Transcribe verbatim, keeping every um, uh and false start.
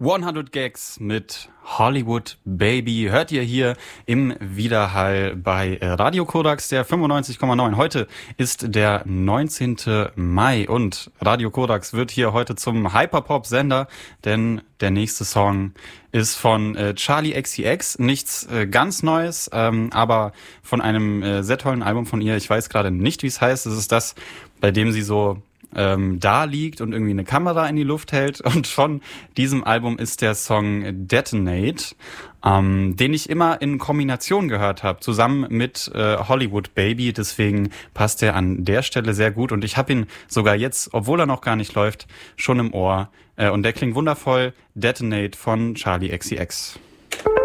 hundert Gags mit Hollywood Baby hört ihr hier im Widerhall bei Radio Korax, der fünfundneunzig Komma neun. Heute ist der neunzehnten Mai und Radio Korax wird hier heute zum Hyperpop-Sender, denn der nächste Song ist von äh, Charli X C X, nichts äh, ganz Neues, ähm, aber von einem äh, sehr tollen Album von ihr. Ich weiß gerade nicht, wie es heißt. Es ist das, bei dem sie so ähm, da liegt und irgendwie eine Kamera in die Luft hält. Und von diesem Album ist der Song Detonate, ähm, den ich immer in Kombination gehört habe, zusammen mit äh, Hollywood Baby. Deswegen passt er an der Stelle sehr gut. Und ich habe ihn sogar jetzt, obwohl er noch gar nicht läuft, schon im Ohr. Äh, und der klingt wundervoll. Detonate von Charli X C X.